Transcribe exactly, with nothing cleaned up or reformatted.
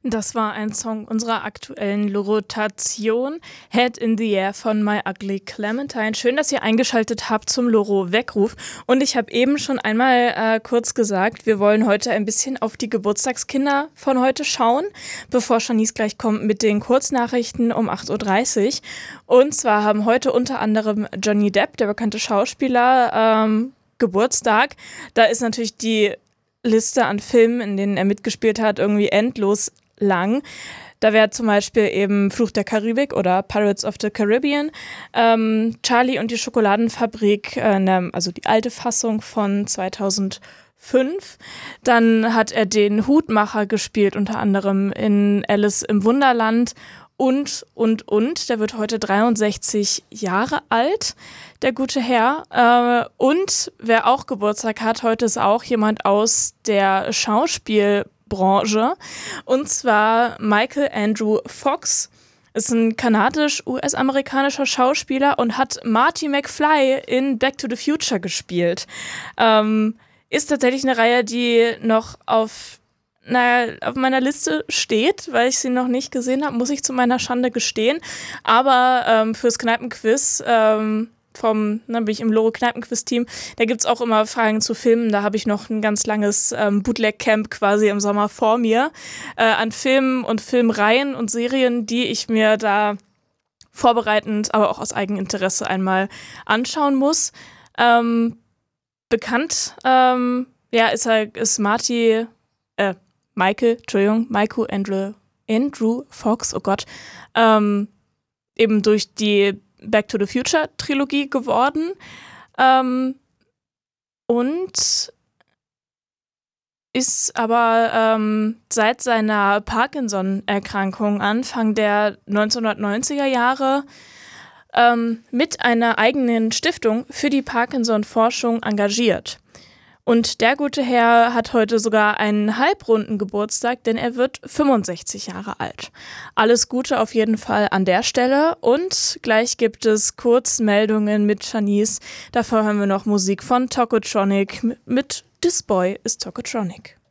Das war ein Song unserer aktuellen Rotation, Head in the Air von My Ugly Clementine. Schön, dass ihr eingeschaltet habt zum Loro-Weckruf. Und ich habe eben schon einmal äh, kurz gesagt, wir wollen heute ein bisschen auf die Geburtstagskinder von heute schauen, bevor Shanice gleich kommt mit den Kurznachrichten um acht Uhr dreißig. Und zwar haben heute unter anderem Johnny Depp, der bekannte Schauspieler, ähm, Geburtstag. Da ist natürlich die Liste an Filmen, in denen er mitgespielt hat, irgendwie endlos lang. Da wäre zum Beispiel eben Fluch der Karibik oder Pirates of the Caribbean, ähm, Charlie und die Schokoladenfabrik, äh, ne, also die alte Fassung von zweitausendfünf. Dann hat er den Hutmacher gespielt, unter anderem in Alice im Wunderland und, und, und. Der wird heute dreiundsechzig Jahre alt, der gute Herr. Äh, und wer auch Geburtstag hat, heute ist auch jemand aus der Schauspielbranche. Und zwar Michael Andrew Fox. Ist ein kanadisch-U S-amerikanischer Schauspieler und hat Marty McFly in Back to the Future gespielt. Ähm, ist tatsächlich eine Reihe, die noch auf naja, auf meiner Liste steht, weil ich sie noch nicht gesehen habe, muss ich zu meiner Schande gestehen. Aber ähm, fürs Kneipenquiz ähm, vom, dann bin ich im Loro-Kneipenquiz-Team, da gibt es auch immer Fragen zu Filmen. Da habe ich noch ein ganz langes ähm, Bootleg-Camp quasi im Sommer vor mir äh, an Filmen und Filmreihen und Serien, die ich mir da vorbereitend, aber auch aus Eigeninteresse einmal anschauen muss. Ähm, bekannt ähm, ja, ist, er, ist Marty äh, Michael, Entschuldigung, Michael Andrew, Andrew Fox, oh Gott, ähm, eben durch die Back to the Future Trilogie geworden ähm, und ist aber ähm, seit seiner Parkinson-Erkrankung Anfang der neunzehnhundertneunziger Jahre ähm, mit einer eigenen Stiftung für die Parkinson-Forschung engagiert. Und der gute Herr hat heute sogar einen halbrunden Geburtstag, denn er wird fünfundsechzig Jahre alt. Alles Gute auf jeden Fall an der Stelle. Und gleich gibt es Kurzmeldungen mit Shanice. Davor hören wir noch Musik von Tokotronic mit This Boy is Tokotronic.